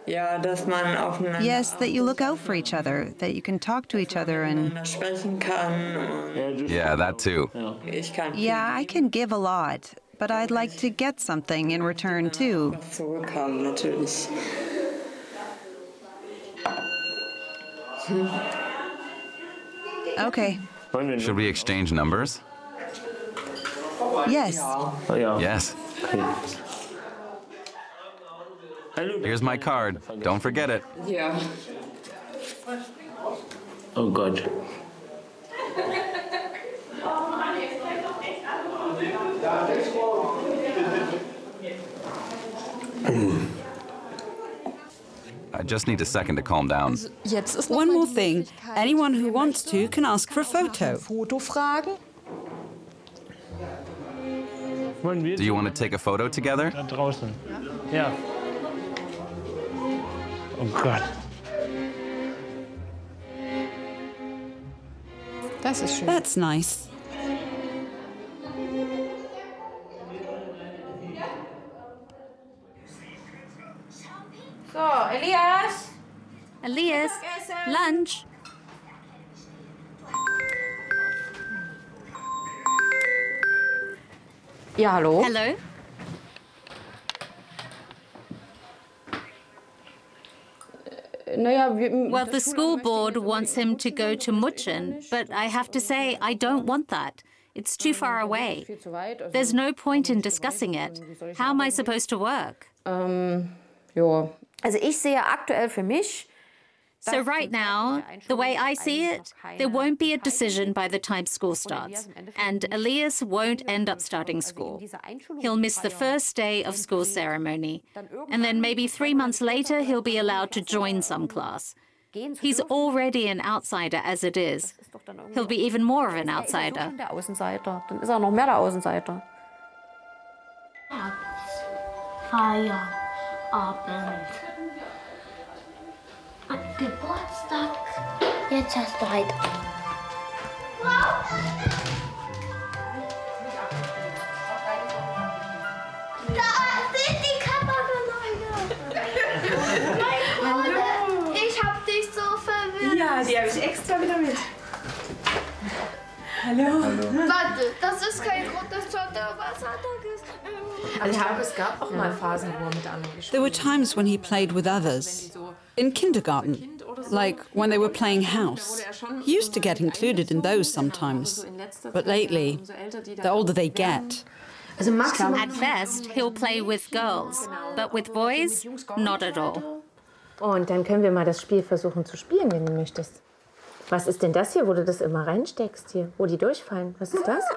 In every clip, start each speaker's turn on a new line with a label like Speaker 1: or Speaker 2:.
Speaker 1: Ja, dass man aufeinander
Speaker 2: Yes, that you look out for each other, that you can talk to each other and...
Speaker 1: sprechen kann. Und
Speaker 3: Yeah, that too.
Speaker 1: ich kann
Speaker 2: Yeah, I can give a lot, but I'd like to get something in return too.
Speaker 1: was zurückhaben, natürlich.
Speaker 2: Okay.
Speaker 3: Should we exchange numbers?
Speaker 2: Yes.
Speaker 3: Yes. Here's my card. Don't forget it.
Speaker 1: Ja.
Speaker 4: Oh Gott.
Speaker 3: I just need a second to calm down.
Speaker 5: One more thing. Anyone who wants to can ask for a photo.
Speaker 6: Foto fragen?
Speaker 3: Do you want to take a photo together?
Speaker 4: Da draußen. Ja. Oh Gott.
Speaker 6: Das ist schön.
Speaker 5: That's nice.
Speaker 7: So, Elias.
Speaker 8: Elias, lunch.
Speaker 7: Ja, hallo.
Speaker 8: Hello. Well, the school board wants him to go to Mutchen, but I have to say, I don't want that. It's too far away. There's no point in discussing it. How am I supposed to work?
Speaker 7: Ja. Also ich sehe aktuell für mich.
Speaker 8: So right now, the way I see it, there won't be a decision by the time school starts, and Elias won't end up starting school. He'll miss the first day of school ceremony, and then maybe 3 months later he'll be allowed to join some class. He's already an outsider as it is. He'll be even more of an outsider.
Speaker 7: Der Außenseiter. Dann ist er noch mehr der Außenseiter.
Speaker 9: Feierabend. An Geburtstag. Jetzt hast du halt. Da sind die Kameraleute. Mein Gott, ich hab dich so verwirrt.
Speaker 6: Ja, die habe ich extra wieder mit. Hallo.
Speaker 9: Warte, das ist kein Grund, dass Totter was hat er gesagt.
Speaker 6: Also ich glaube, es gab auch mal Phasen, wo er mit anderen gespielt hat.
Speaker 5: There were times when he played with others. In kindergarten, like when they were playing house. He used to get included in those sometimes. But lately, the older they get,
Speaker 7: Also maximal.
Speaker 8: At best, he'll play with girls, but with boys, not at all.
Speaker 10: Und dann können wir mal das Spiel versuchen zu spielen, wenn du möchtest. Was ist denn das hier, wo du das immer reinsteckst hier, wo die durchfallen? Was ist das?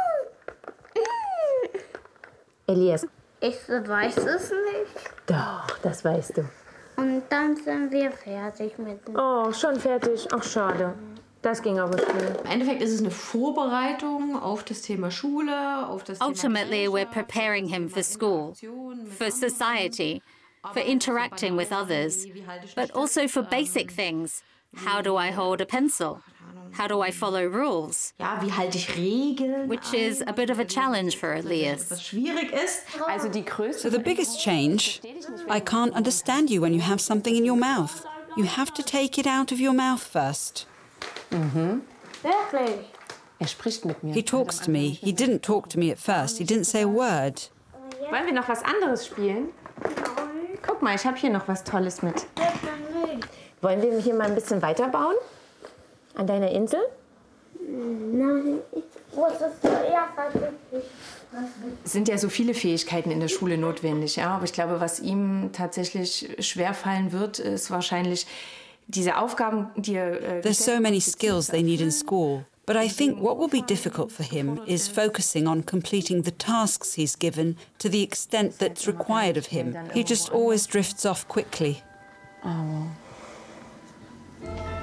Speaker 10: Elias.
Speaker 9: Ich weiß es nicht.
Speaker 10: Doch, das weißt du.
Speaker 9: Und dann sind wir fertig mit dem.
Speaker 10: Oh, schon fertig. Ach, schade. Das ging aber schnell.
Speaker 6: Im Endeffekt ist es eine Vorbereitung auf das Thema Schule, auf das Thema
Speaker 8: Ultimately, we're preparing him for school, for society, for interacting with others, but also for basic things. How do I hold a pencil? How do I follow rules?
Speaker 6: Ja, wie halte ich Regeln?
Speaker 8: Which is a bit of a challenge for Elias.
Speaker 6: Was schwierig ist.
Speaker 10: Also die größte.
Speaker 5: so the biggest change, I can't understand you when you have something in your mouth. You have to take it out of your mouth first.
Speaker 9: Wirklich?
Speaker 10: Er spricht mit mir.
Speaker 5: He talks to me. He didn't talk to me at first. He didn't say a word.
Speaker 10: Wollen wir noch was anderes spielen? Guck mal, ich habe hier noch was Tolles mit. Wollen wir hier mal ein bisschen weiterbauen? An deiner Insel?
Speaker 9: Nein, ich muss es zuerst tatsächlich.
Speaker 6: Es sind ja so viele Fähigkeiten in der Schule notwendig, ja. Aber ich glaube, was ihm tatsächlich schwerfallen wird, ist wahrscheinlich diese Aufgaben, die er...
Speaker 5: There's so many skills they need in school. But I think what will be difficult for him is focusing on completing the tasks he's given to the extent that's required of him. He just always drifts off quickly.
Speaker 10: Oh.